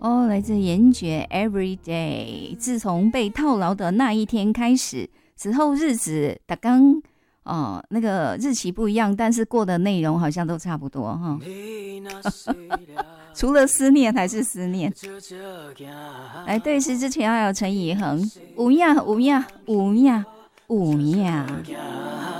哦，来自严爵 Every Day。自从被套牢的那一天开始，此后日子打刚那个日期不一样，但是过的内容好像都差不多哈。除了思念还是思念。来对诗之前还有陈以恒，有影有影有影有影。